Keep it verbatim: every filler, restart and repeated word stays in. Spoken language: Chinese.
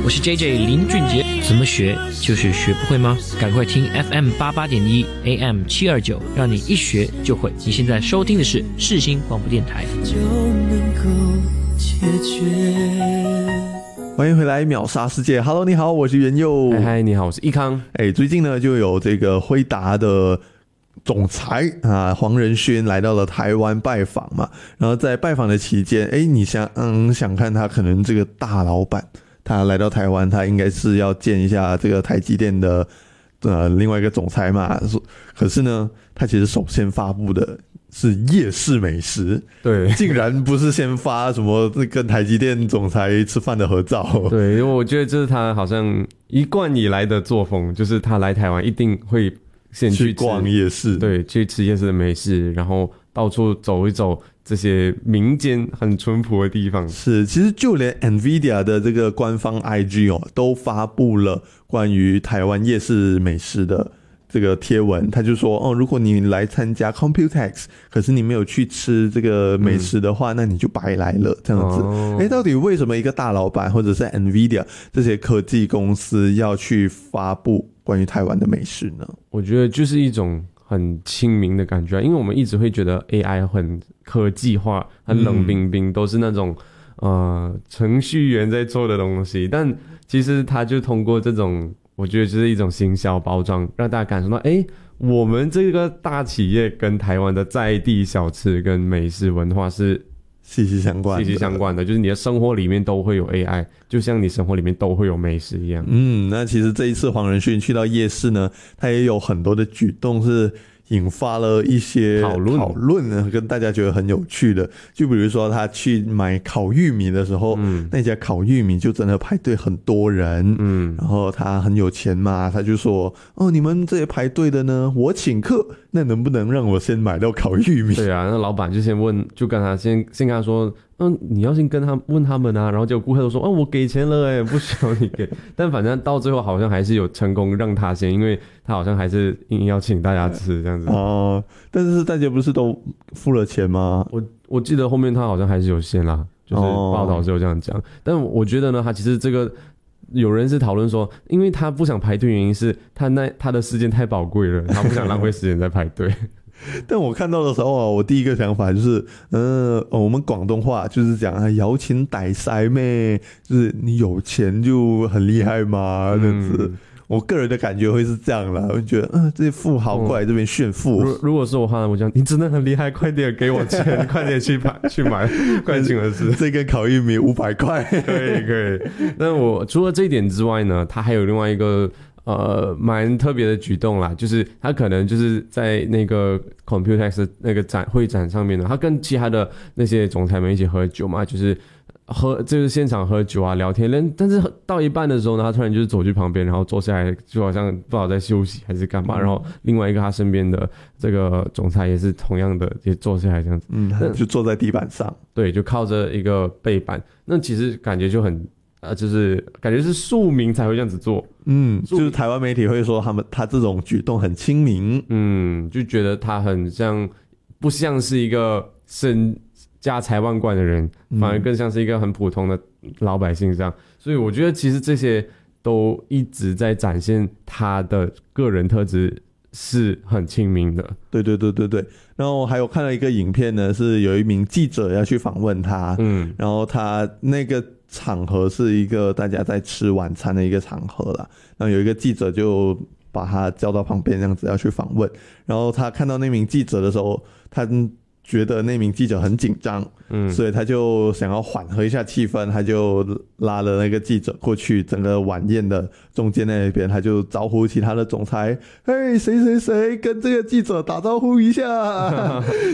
我是 J J 林俊杰。怎么学就是学不会吗？赶快听 F M 八八点一 A M 七二九，让你一学就会。你现在收听的是世新广播电台。就能够解决。 欢迎回来秒杀世界 Hello 你好，我是元佑。 嗨嗨，你好，我是易康。 哎，最近呢就有这个辉达的总裁啊黄仁勋来到了台湾拜访嘛，然后在拜访的期间，哎，你想嗯想看他可能这个大老板他来到台湾，他应该是要见一下这个台积电的呃另外一个总裁嘛，可是呢他其实首先发布的是夜市美食， 对， 竟然不是先发什么跟台积电总裁吃饭的合照。 对，因为我觉得这是他好像一贯以来的作风，就是他来台湾一定会先去, 去逛夜市， 对，去吃夜市的美食，然后到处走一走这些民间很淳朴的地方。 是，其实就连 NVIDIA 的这个官方 I G 哦，都发布了关于台湾夜市美食的这个贴文，他就说哦，如果你来参加 Computex， 可是你没有去吃这个美食的话，嗯、那你就白来了，这样子。哎、哦，到底为什么一个大老板或者是 NVIDIA 这些科技公司要去发布关于台湾的美食呢？ 我觉得就是一种很亲民的感觉，因为我们一直会觉得 A I 很科技化、很冷冰冰，嗯、都是那种呃程序员在做的东西，但其实他就通过这种。我觉得就是一种行销包装，让大家感受到，哎，我们这个大企业跟台湾的在地小吃跟美食文化是息息相关的， 息息相关的，就是你的生活里面都会有 A I， 就像你生活里面都会有美食一样。 嗯，那其实这一次黄仁勋去到夜市呢，他也有很多的举动是引发了一些讨论，讨论呢，跟大家觉得很有趣的。就比如说他去买烤玉米的时候，嗯、那家烤玉米就真的排队很多人，嗯，然后他很有钱嘛，他就说：“哦，你们这些排队的呢，我请客，那能不能让我先买到烤玉米？” 对啊，那老板就先问，就跟他先先跟他说。嗯，你要先跟他问他们啊，然后结果顾客都说，哦，我给钱了，哎，不需要你给。但反正到最后好像还是有成功让他先，因为他好像还是硬要请大家吃这样子。 哦，但是大家不是都付了钱吗？ 我我记得后面他好像还是有先啦，就是报道是有这样讲。哦、但我觉得呢，他其实这个有人是讨论说，因为他不想排队，原因是他那他的时间太宝贵了，他不想浪费时间在排队。 但我看到的时候啊，我第一个想法就是，嗯、呃哦，我们广东话就是讲啊，摇钱大塞咩，就是你有钱就很厉害嘛，这样子。嗯、我个人的感觉会是这样啦，我就觉得，嗯、呃，这些富豪过来这边炫富。 如如果是我的话，我讲你真的很厉害，快点给我钱，快点去买去买，快请的是这根烤玉米五百块， 可以可以。但我除了这一点之外呢，他还有另外一个。呃，蛮特别的举动啦，就是他可能就是在那个 Computex 的那个展会展上面呢，他跟其他的那些总裁们一起喝酒嘛，就是喝就是现场喝酒啊聊天，但是到一半的时候呢，他突然就是走去旁边，然后坐下来，就好像不知道在休息还是干嘛，嗯、然后另外一个他身边的这个总裁也是同样的也坐下来这样子， 嗯，就坐在地板上， 对，就靠着一个背板，那其实感觉就很。呃，就是感觉是庶民才会这样子做， 嗯，就是台湾媒体会说他们他这种举动很亲民， 嗯，就觉得他很像，不像是一个身家财万贯的人，反而更像是一个很普通的老百姓这样。所以我觉得其实这些都一直在展现他的个人特质是很亲民的。 对对对对对。然后还有看到一个影片呢，是有一名记者要去访问他，嗯，然后他那个。场合是一个大家在吃晚餐的一个场合啦，然后有一个记者就把他叫到旁边，这样子要去访问。然后他看到那名记者的时候，他觉得那名记者很紧张，嗯，所以他就想要缓和一下气氛，他就拉了那个记者过去，整个晚宴的中间那边，他就招呼其他的总裁，嘿，谁谁谁跟这个记者打招呼一下，